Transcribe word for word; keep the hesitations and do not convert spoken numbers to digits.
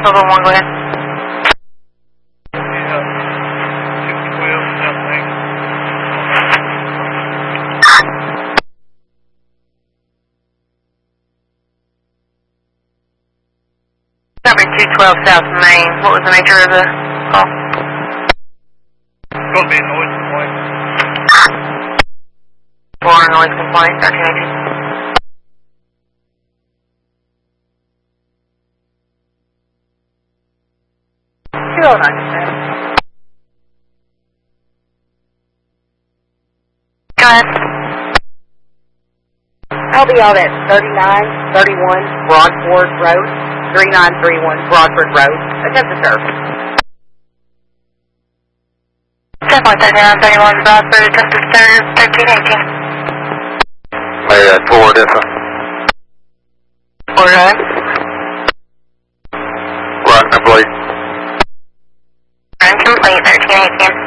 Silver one, go ahead. two twelve South Main. What was the nature of the call? It's going to be a noise complaint. For a noise complaint, thirteen eighteen. two oh nine. Go ahead. I'll be out at thirty-nine thirty-one Broadford Road. three nine three one Broadford Road. Attempt to serve. ten point three nine thirty-one Broadford, attempt to serve, thirteen eighteen. Hey, uh, four different. Four nine. Run complete. Run complete, thirteen eighteen.